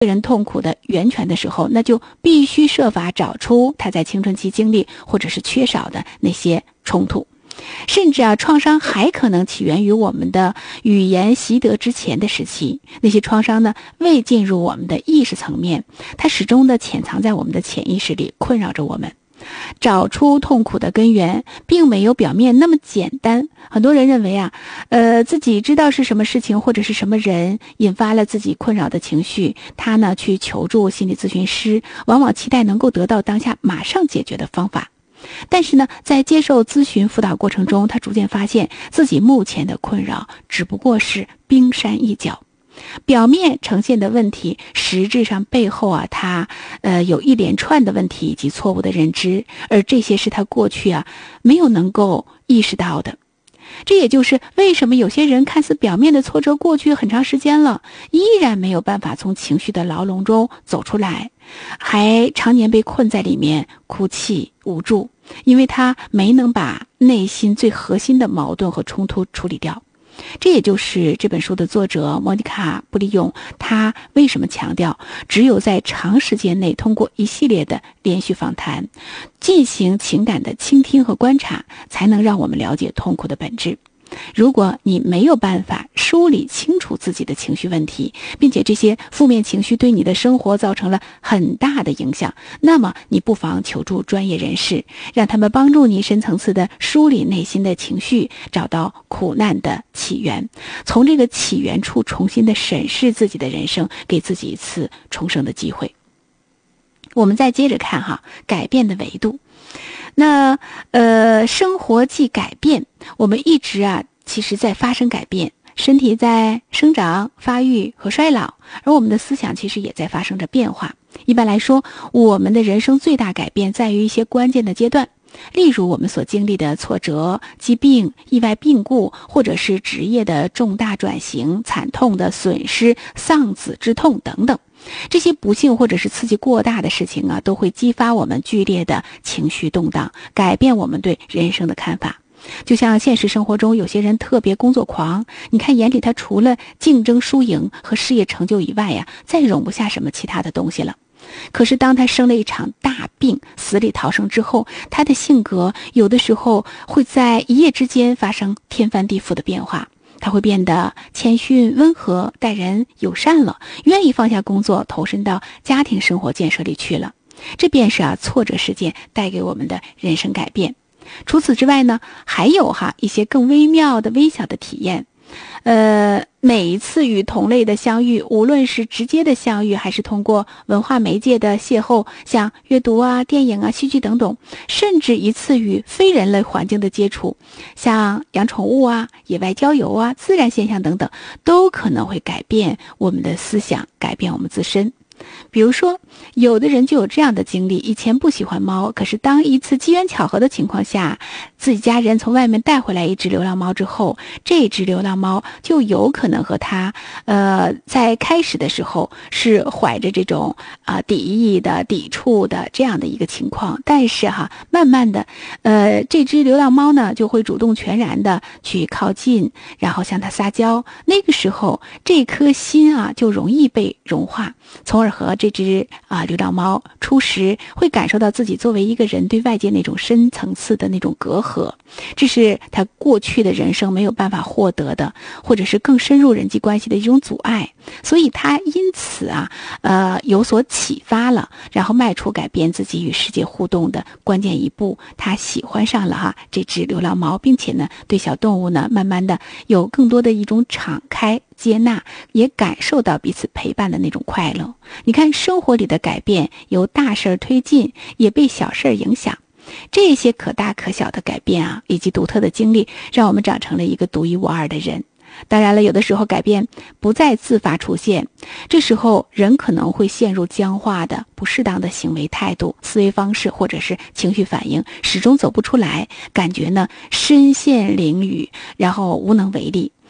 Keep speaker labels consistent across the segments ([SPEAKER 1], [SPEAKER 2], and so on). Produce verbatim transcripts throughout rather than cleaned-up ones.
[SPEAKER 1] 人痛苦的源泉的时候，那就必须设法找出他在青春期经历或者是缺少的那些冲突。甚至啊，创伤还可能起源于我们的语言习得之前的时期，那些创伤呢未进入我们的意识层面，它始终的潜藏在我们的潜意识里，困扰着我们。找出痛苦的根源并没有表面那么简单。很多人认为啊，呃，自己知道是什么事情或者是什么人引发了自己困扰的情绪，他呢去求助心理咨询师，往往期待能够得到当下马上解决的方法。但是呢，在接受咨询辅导过程中，他逐渐发现自己目前的困扰只不过是冰山一角。表面呈现的问题，实质上背后啊，他呃有一连串的问题以及错误的认知，而这些是他过去啊没有能够意识到的。这也就是为什么有些人看似表面的挫折过去很长时间了，依然没有办法从情绪的牢笼中走出来，还常年被困在里面哭泣无助，因为他没能把内心最核心的矛盾和冲突处理掉。这也就是这本书的作者莫妮卡·布利永，他为什么强调只有在长时间内通过一系列的连续访谈进行情感的倾听和观察，才能让我们了解痛苦的本质。如果你没有办法梳理清楚自己的情绪问题，并且这些负面情绪对你的生活造成了很大的影响，那么你不妨求助专业人士，让他们帮助你深层次的梳理内心的情绪，找到苦难的起源，从这个起源处重新的审视自己的人生，给自己一次重生的机会。我们再接着看哈，改变的维度。那呃，生活即改变，我们一直啊，其实在发生改变，身体在生长、发育和衰老，而我们的思想其实也在发生着变化。一般来说，我们的人生最大改变在于一些关键的阶段，例如我们所经历的挫折、疾病、意外病故，或者是职业的重大转型、惨痛的损失、丧子之痛等等。这些不幸或者是刺激过大的事情啊，都会激发我们剧烈的情绪动荡，改变我们对人生的看法。就像现实生活中有些人特别工作狂，你看眼里他除了竞争输赢和事业成就以外呀、啊，再容不下什么其他的东西了。可是当他生了一场大病，死里逃生之后，他的性格有的时候会在一夜之间发生天翻地覆的变化。他会变得谦逊温和，待人友善了，愿意放下工作，投身到家庭生活建设里去了。这便是啊挫折事件带给我们的人生改变。除此之外呢，还有哈一些更微妙的微小的体验。呃，每一次与同类的相遇，无论是直接的相遇，还是通过文化媒介的邂逅，像阅读啊、电影啊、戏剧等等，甚至一次与非人类环境的接触，像养宠物啊、野外郊游啊、自然现象等等，都可能会改变我们的思想，改变我们自身。比如说，有的人就有这样的经历，以前不喜欢猫，可是当一次机缘巧合的情况下，自己家人从外面带回来一只流浪猫之后，这只流浪猫就有可能和他呃在开始的时候是怀着这种啊、呃、敌意的、抵触的这样的一个情况，但是哈，慢慢的呃这只流浪猫呢就会主动全然的去靠近，然后向它撒娇，那个时候这颗心啊就容易被融化，从而和这只啊流浪猫初时会感受到自己作为一个人对外界那种深层次的那种隔阂，这是他过去的人生没有办法获得的，或者是更深入人际关系的一种阻碍，所以他因此啊呃有所启发了，然后迈出改变自己与世界互动的关键一步，他喜欢上了哈这只流浪猫，并且呢对小动物呢慢慢的有更多的一种敞开接纳，也感受到彼此陪伴的那种快乐。你看生活里的改变由大事推进，也被小事影响，这些可大可小的改变啊，以及独特的经历，让我们长成了一个独一无二的人。当然了，有的时候改变不再自发出现，这时候人可能会陷入僵化的不适当的行为态度、思维方式或者是情绪反应，始终走不出来，感觉呢身陷囹圄，然后无能为力。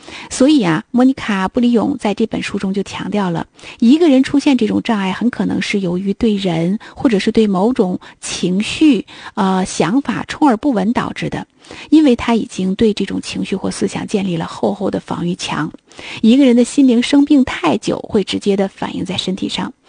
[SPEAKER 1] 所以啊，莫妮卡·布里永在这本书中就强调了，一个人出现这种障碍很可能是由于对人或者是对某种情绪、呃想法充耳不闻导致的，因为他已经对这种情绪或思想建立了厚厚的防御墙。一个人的心灵生病太久，会直接的反映在身体上。